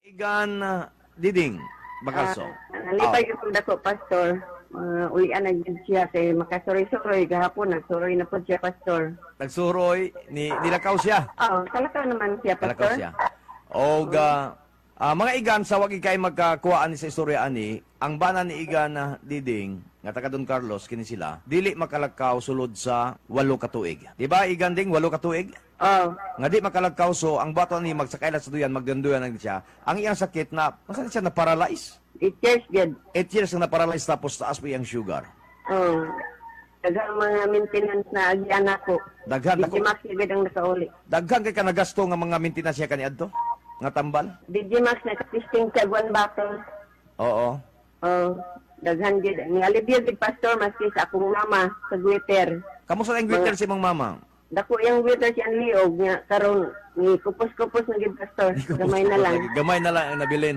Igan Diding Bakaso. Nalipay ko dako, Pastor. Ulian na dyan siya kay makasuroy-suroy. Gahapon, nagsuroy na po siya, Pastor. Nagsuroy nilakaw siya. Talakaw naman siya, Nilakaw Pastor. siya. O mga igan sa wag ikay magkakuhaan sa istorya ani, ang bana ni Igan Diding nga taga Don Carlos kini sila, dili makalakaw sulod sa 8 ka tuig. Di ba Igan Ding 8 ka tuig? Nga di makalakaw so ang bato ni magsakay sa duyan magdanduyan lang siya. Ang iyang sakit na masan siya na paralyze. 8 years, good. 8 years na paralyze tapos taas pa iyang sugar. Dagang mga maintenance na agyan ako. Daghan Di Max agad ang nakauli. Daghan kay ka nagasto nga mga maintenance siya kaniadto nga tambal. Di Max nakatisting sa one bottle. Oo. Daghan gid. Ni alibyo gid, Pastor, maski sa akong mama sa Twitter. Kamusta ang greeter si mong mama? Dako yung Twitter siyang liog niya karon ni kupos-kupos na gid, Pastor. Gamay na lang. Gamay na lang ang nabilin.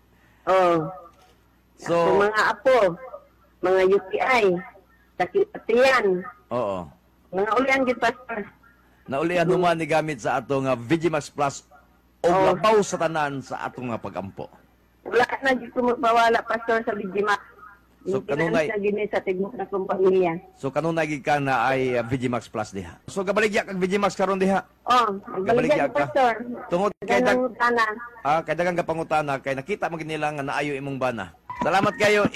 So, So, mga apo, mga UTI, sakit patiyan, oo. mga ulian gid, Pastor. Naulian human ni gamit sa ato nga Vigimax Plus o labaw sa tanan sa ato nga pagampo. Wala na gid ko magpawala, Pastor, sa Vigimax. So, kanunay- sa gini sa tigmok na kong pamilya. So kanunay gid ka na ay Vigimax Plus diha. So gabaligya kag Vigimax karon diha. Baligyan ka. Pastor. Tungod kay Ganang utana. kay daghang kapangutana kay nakita mo gid nila nga naayo imong bana. Salamat kayo.